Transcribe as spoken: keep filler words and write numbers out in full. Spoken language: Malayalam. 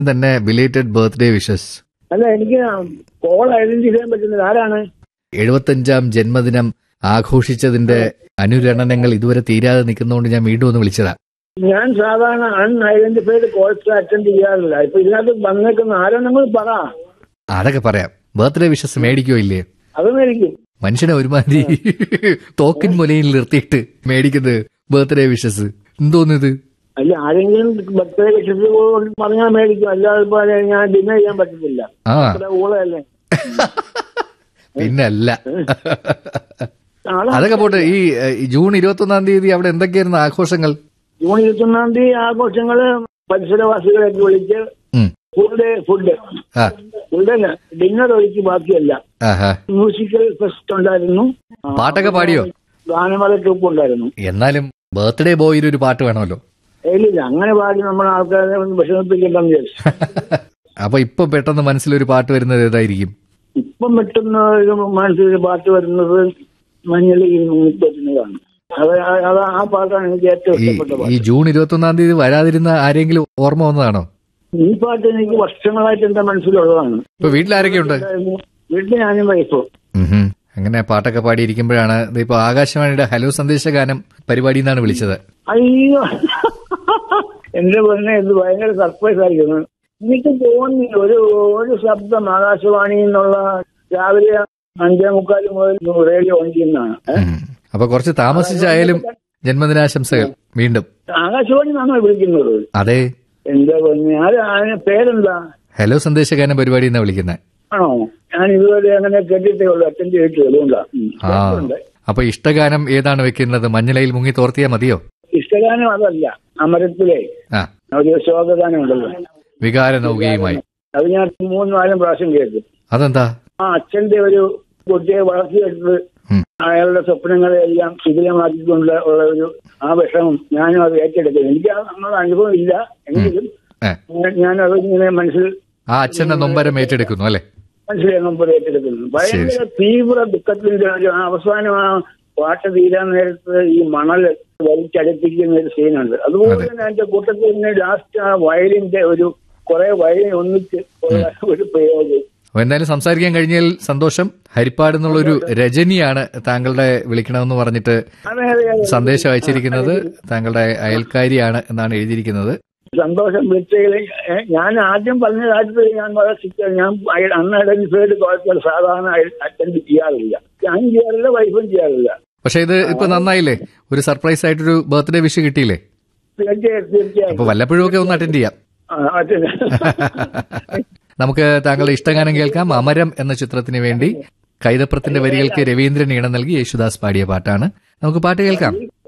തന്നെ ബിലേറ്റഡ് ബർത്ത്ഡേ വിഷസ്. അല്ല, എനിക്ക് കോൾ ഐഡന്റിഫൈ ചെയ്യാൻ പറ്റുന്നത് ആരാണ്? എഴുപത്തഞ്ചാം ജന്മദിനം ആഘോഷിച്ചതിന്റെ അനുരണനങ്ങൾ ഇതുവരെ തീരാതെ നിൽക്കുന്നതുകൊണ്ട് ഞാൻ വീണ്ടും ഒന്ന് വിളിച്ചതാ. ഞാൻ സാധാരണ അൺഐഡന്റിഫൈഡ് കോൾസ് അറ്റൻഡ് ചെയ്യാറില്ല. ഇപ്പൊ ഇതിനകത്ത് വന്നേക്കുന്ന ആരാണെന്ന് പറ. അതൊക്കെ പറയാം. ബർത്ത്ഡേ വിഷസ് മേടിക്കോ ഇല്ലേ? അത് മേടിക്കും. മനുഷ്യനെ ഒരുമാതിരി തോക്കിൻ മുലയിൽ നിർത്തിയിട്ട് മേടിക്കുന്നത് ബർത്ത്ഡേ വിഷസ് എന്തോന്നത്? അല്ല, ആരെങ്കിലും ബർത്ത്ഡേ വിഷസ് പറഞ്ഞാൽ മേടിക്കും. അല്ലാതെ ഞാൻ ഡിന്നർ ചെയ്യാൻ പറ്റത്തില്ല. ഊളയല്ലേ. പിന്നല്ല. അതൊക്കെ പോട്ടെ. ഈ ജൂൺ ഇരുപത്തി ഒന്നാം തീയതി അവിടെ എന്തൊക്കെയായിരുന്നു ആഘോഷങ്ങൾ? ജൂൺ ഇരുപത്തി ഒന്നാം തീയതി ആഘോഷങ്ങള് പരിസരവാസികളെയൊക്കെ വിളിച്ച് ഫുഡ് ഫുഡ് ഫുഡല്ല ഡിന്നർ ഒഴിച്ച് ബാക്കിയല്ല. മ്യൂസിക്കൽ ഫെസ്റ്റ് ഉണ്ടായിരുന്നു. പാട്ടൊക്കെ പാടിയോ? ഗാനമേള ട്രൂപ്പ് ഉണ്ടായിരുന്നു. എന്നാലും ബർത്ത്ഡേ ബോയിൽ ഒരു പാട്ട് വേണമല്ലോ. ഇല്ല, അങ്ങനെ പാടി നമ്മൾ ആൾക്കാരെ വിഷമിപ്പിക്കണ്ടെന്ന് വിചാരിച്ചു. അപ്പൊ ഇപ്പൊ പെട്ടെന്ന് മനസ്സിലൊരു പാട്ട് വരുന്നത് ഏതായിരിക്കും? ഇപ്പം പെട്ടെന്ന് ഒരു മനസ്സിലൊരു പാട്ട് വരുന്നത് മഞ്ഞളിൽ മുങ്ങിപ്പറ്റുന്നതാണ്. അത് അത് ആ പാട്ടാണ് എനിക്ക് ഏറ്റവും ഇഷ്ടപ്പെട്ട പാട്ട്. ഈ ജൂൺ ഇരുപത്തി ഒന്നാം തീയതി വരാതിരുന്ന ആരെങ്കിലും ഓർമ്മ വന്നതാണോ? ഈ പാട്ട് എനിക്ക് വർഷങ്ങളായിട്ട് എന്റെ മനസ്സിലുള്ളതാണ്. ഇപ്പൊ വീട്ടിലാരൊക്കെയുണ്ട്? വീട്ടിൽ ഞാനും വൈഫോ. അങ്ങനെ പാട്ടൊക്കെ പാടിയിരിക്കുമ്പോഴാണ് ഇപ്പൊ ആകാശവാണിയുടെ ഹലോ സന്ദേശഗാനം പരിപാടി എന്നാണ് വിളിച്ചത്. അയ്യോ, എന്റെ പറഞ്ഞ ഇത് ഭയങ്കര സർപ്രൈസ് ആയിരിക്കുന്നു. എനിക്ക് തോന്നി ഒരു ഒരു ശബ്ദം ആകാശവാണിയിൽ നിന്നുള്ള രാവിലെ അഞ്ചേ മുക്കാൽ മുതൽ റേഡിയോ ഓൺ ചെയ്യുന്നതാണ്. അപ്പൊ കുറച്ച് താമസിച്ചായാലും ജന്മദിനാശംസകൾ വീണ്ടും. ആകാശവാണി നിന്നാണോ വിളിക്കുന്നത്? അതെ. എന്താ പറഞ്ഞ പേരെന്താ? ഹലോ സന്ദേശഗാനം പരിപാടി എന്നാ വിളിക്കുന്നത്. ആണോ? ഞാൻ ഇതുവരെ അങ്ങനെ കേട്ടിട്ടേ ഉള്ളൂ, അറ്റൻഡ് ചെയ്തിട്ടേ ഉള്ളൂ. അപ്പൊ ഇഷ്ടഗാനം ഏതാണ് വെക്കുന്നത്? മഞ്ഞളയിൽ മുങ്ങി തോർത്തിയാ മതിയോ? ഇഷ്ടഗാനം അതല്ല, അമരത്തിലെ ഒരു ശോകഗാനം ഉണ്ടല്ലോ, വികാര നൗകയുമായി. അത് ഞാൻ മൂന്ന് നാലും പ്രാവശ്യം കേൾക്കും. അതെന്താ? ആ അച്ഛന്റെ ഒരു കുട്ടിയെ വളർത്തിയെടുത്ത് അയാളുടെ സ്വപ്നങ്ങളെല്ലാം ശിഥിലമാക്കിക്കൊണ്ട് ഉള്ള ഒരു ആ വിഷമം ഞാനും അത് ഏറ്റെടുക്കുന്നു. എനിക്ക് അങ്ങനെ അനുഭവം ഇല്ല, എങ്കിലും ഞാനത് ഇങ്ങനെ മനസ്സിൽ ആ അച്ഛന്റെ നൊമ്പരം ഏറ്റെടുക്കുന്നു അല്ലെ? മനസ്സിലെ നൊമ്പരം ഏറ്റെടുക്കുന്നു. ഭയങ്കര തീവ്ര ദുഃഖത്തിന്റെ അവസാനം ആ പാട്ട് തീരാൻ നേരത്ത് ഈ മണൽ വലിച്ചടുപ്പിക്കുന്ന ഒരു സീനുണ്ട്. അതുപോലെ തന്നെ അതിന്റെ കൂട്ടത്തിൽ തന്നെ ലാസ്റ്റ് ആ വയലിന്റെ ഒരു കുറെ വയലിൻ ഒന്നിച്ച് ഒരു പ്രയോഗം. എന്തായാലും സംസാരിക്കാൻ കഴിഞ്ഞാൽ സന്തോഷം. ഹരിപ്പാട് എന്നുള്ളൊരു രജനിയാണ് താങ്കളുടെ വിളിക്കണമെന്ന് പറഞ്ഞിട്ട് സന്ദേശം അയച്ചിരിക്കുന്നത്. താങ്കളുടെ അയൽക്കാരിയാണ് എന്നാണ് എഴുതിയിരിക്കുന്നത്. സന്തോഷം. വിളിച്ചതിൽ ഞാൻ ആദ്യം പറഞ്ഞ കാര്യത്തിൽ ഞാൻ ഞാൻ അന്ന് ഐഡന്റിഫൈഡ് കോഴ്സുകൾ സാധാരണ അറ്റൻഡ് ചെയ്യാറില്ല. ഞാൻ ചെയ്യാറില്ല, വൈഫും ചെയ്യാറില്ല. പക്ഷെ ഇത് ഇപ്പൊ നന്നായില്ലേ? ഒരു സർപ്രൈസ് ആയിട്ടൊരു ബർത്ത്ഡേ വിഷ് കിട്ടിയില്ലേ? തീർച്ചയായും തീർച്ചയായും. അപ്പൊ വല്ലപ്പോഴും ഒക്കെ ഒന്ന് അറ്റൻഡ് ചെയ്യാം. നമുക്ക് താങ്കളുടെ ഇഷ്ടഗാനം കേൾക്കാം. അമരം എന്ന ചിത്രത്തിന് വേണ്ടി കൈതപ്രത്തിന്റെ വരികൾക്ക് രവീന്ദ്രൻ ഈണം നൽകി യേശുദാസ് പാടിയ പാട്ടാണ്. നമുക്ക് പാട്ട് കേൾക്കാം.